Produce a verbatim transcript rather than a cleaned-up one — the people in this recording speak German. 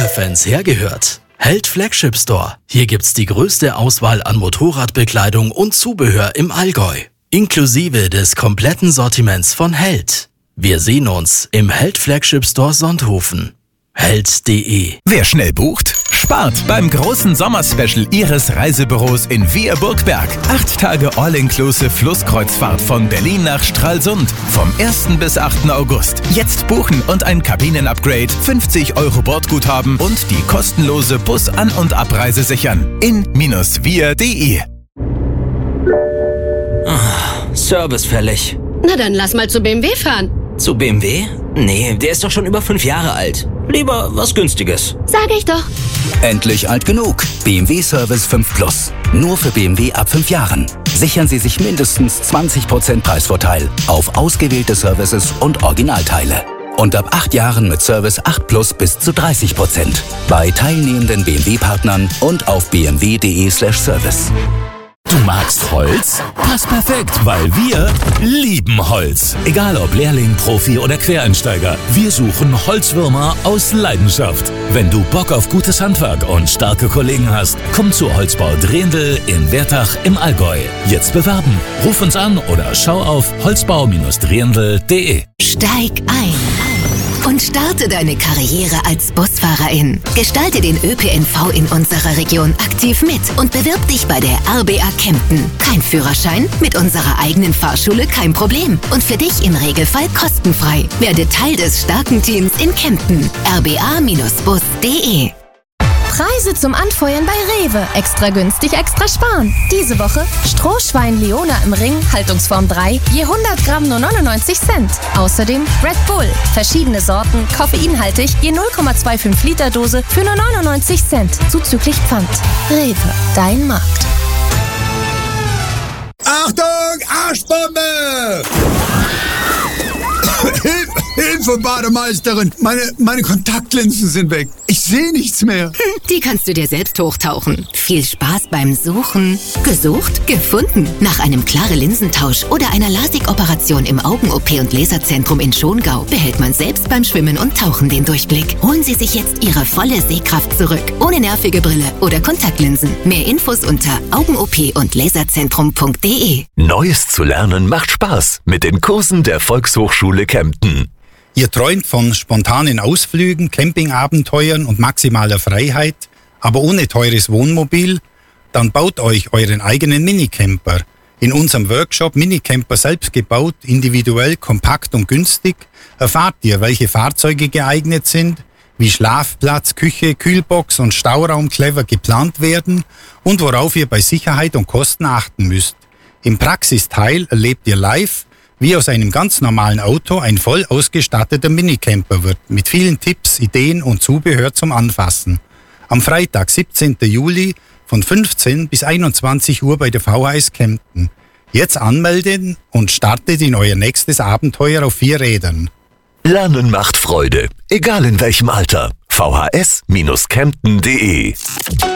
Lagerfans hergehört. Held Flagship Store. Hier gibt's die größte Auswahl an Motorradbekleidung und Zubehör im Allgäu. Inklusive des kompletten Sortiments von Held. Wir sehen uns im Held Flagship Store Sonthofen. Held punkt de. Wer schnell bucht, spart beim großen Sommerspecial Ihres Reisebüros in Wehrburgberg. Acht Tage All-Inclusive Flusskreuzfahrt von Berlin nach Stralsund vom ersten bis achten August. Jetzt buchen und ein Kabinenupgrade, fünfzig Euro Bordguthaben und die kostenlose Bus- An- und Abreise sichern. in wir punkt de. Oh, Service fällig. Na dann lass mal zu B M W fahren. Zu B M W? Nee, der ist doch schon über fünf Jahre alt. Lieber was Günstiges. Sag ich doch. Endlich alt genug. B M W Service fünf Plus. Nur für B M W ab fünf Jahren. Sichern Sie sich mindestens zwanzig Prozent Preisvorteil auf ausgewählte Services und Originalteile. Und ab acht Jahren mit Service acht Plus bis zu dreißig Prozent. Bei teilnehmenden B M W-Partnern und auf b m w punkt de slash service. Du magst Holz? Passt perfekt, weil wir lieben Holz. Egal ob Lehrling, Profi oder Quereinsteiger, wir suchen Holzwürmer aus Leidenschaft. Wenn du Bock auf gutes Handwerk und starke Kollegen hast, komm zu Holzbau Drehendl in Wertach im Allgäu. Jetzt bewerben. Ruf uns an oder schau auf holzbau drehendl punkt de. Steig ein und starte deine Karriere als Busfahrerin. Gestalte den Ö P N V in unserer Region aktiv mit und bewirb dich bei der R B A Kempten. Kein Führerschein? Mit unserer eigenen Fahrschule kein Problem. Und für dich im Regelfall kostenfrei. Werde Teil des starken Teams in Kempten. r b a Bindestrich bus punkt de. Preise zum Anfeuern bei Rewe. Extra günstig, extra sparen. Diese Woche Strohschwein Leona im Ring, Haltungsform drei, je hundert Gramm nur neunundneunzig Cent. Außerdem Red Bull, verschiedene Sorten, koffeinhaltig, je null Komma fünfundzwanzig Liter Dose für nur neunundneunzig Cent, zuzüglich Pfand. Rewe, dein Markt. Achtung, Arschbombe! Hilfe, Hilfe, Bademeisterin! Meine, meine Kontaktlinsen sind weg. Ich sehe nichts mehr. Die kannst du dir selbst hochtauchen. Viel Spaß beim Suchen. Gesucht? Gefunden. Nach einem klaren Linsentausch oder einer LASIK-Operation im Augen-O P und Laserzentrum in Schongau behält man selbst beim Schwimmen und Tauchen den Durchblick. Holen Sie sich jetzt Ihre volle Sehkraft zurück. Ohne nervige Brille oder Kontaktlinsen. Mehr Infos unter augen-o p und laserzentrum punkt de. Neues zu lernen macht Spaß mit den Kursen der Volkshochschule Kempten. Ihr träumt von spontanen Ausflügen, Campingabenteuern und maximaler Freiheit, aber ohne teures Wohnmobil? Dann baut euch euren eigenen Minicamper. In unserem Workshop Minicamper selbst gebaut, individuell, kompakt und günstig erfahrt ihr, welche Fahrzeuge geeignet sind, wie Schlafplatz, Küche, Kühlbox und Stauraum clever geplant werden und worauf ihr bei Sicherheit und Kosten achten müsst. Im Praxisteil erlebt ihr live, wie aus einem ganz normalen Auto ein voll ausgestatteter Minicamper wird, mit vielen Tipps, Ideen und Zubehör zum Anfassen. Am Freitag, siebzehnten Juli von fünfzehn bis einundzwanzig Uhr bei der V H S Kempten. Jetzt anmelden und startet in euer nächstes Abenteuer auf vier Rädern. Lernen macht Freude, egal in welchem Alter. v h s Bindestrich kempten punkt de